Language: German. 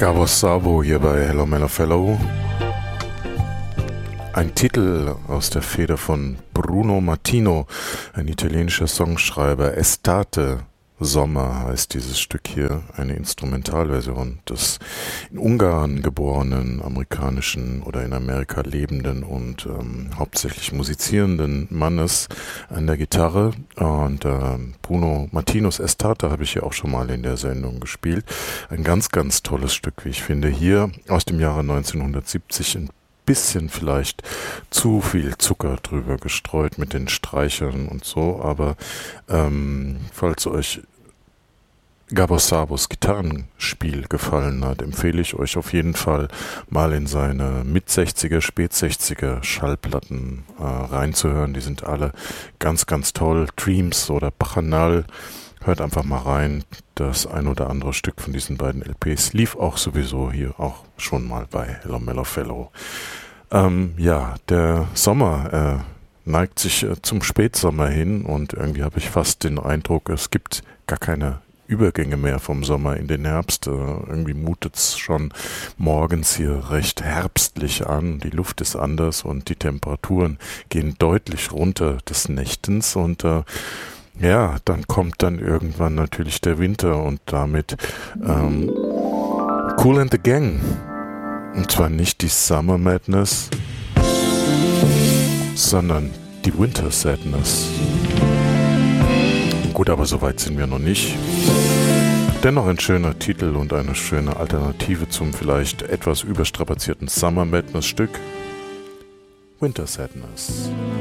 Gabo Szabo hier bei Hello Mellow Fellow. Ein Titel aus der Feder von Bruno Martino, ein italienischer Songschreiber. Estate, Sommer heißt dieses Stück hier, eine Instrumentalversion des in Ungarn geborenen, amerikanischen oder in Amerika lebenden und hauptsächlich musizierenden Mannes an der Gitarre. Und Bruno Martinos Estate habe ich ja auch schon mal in der Sendung gespielt. Ein ganz, ganz tolles Stück, wie ich finde. Hier aus dem Jahre 1970, ein bisschen vielleicht zu viel Zucker drüber gestreut mit den Streichern und so, aber falls euch Gabo Szabos Gitarrenspiel gefallen hat, empfehle ich euch auf jeden Fall mal in seine Mit-60er, Spät-60er Schallplatten reinzuhören. Die sind alle ganz, ganz toll. Dreams oder Bacchanal. Hört einfach mal rein. Das ein oder andere Stück von diesen beiden LPs lief auch sowieso hier auch schon mal bei Hello Mellow Fellow. Ja, der Sommer neigt sich zum Spätsommer hin und irgendwie habe ich fast den Eindruck, es gibt gar keine Übergänge mehr vom Sommer in den Herbst. Irgendwie mutet es schon morgens hier recht herbstlich an. Die Luft ist anders und die Temperaturen gehen deutlich runter des Nächtens und ja, dann kommt dann irgendwann natürlich der Winter und damit Kool and the Gang. Und zwar nicht die Summer Madness, sondern die Winter Sadness. Gut, aber so weit sind wir noch nicht. Dennoch ein schöner Titel und eine schöne Alternative zum vielleicht etwas überstrapazierten Summer Madness Stück. Winter Sadness.